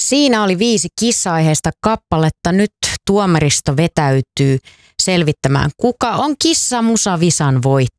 Siinä oli 5 kissa-aiheesta kappaletta. Nyt tuomaristo vetäytyy selvittämään, kuka on Kissa Musa Visan voittaja.